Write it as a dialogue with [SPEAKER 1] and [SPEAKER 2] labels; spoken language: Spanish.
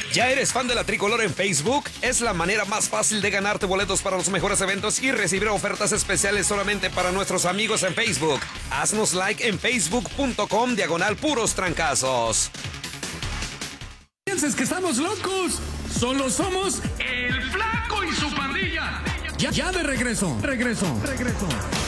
[SPEAKER 1] ¿Ya eres fan de la Tricolor en Facebook? Es la manera más fácil de ganarte boletos para los mejores eventos y recibir ofertas especiales solamente para nuestros amigos en Facebook. Haznos like en facebook.com/puros trancazos.
[SPEAKER 2] ¿Piensas que estamos locos? Solo somos el Flaco y su pandilla. Ya de regreso.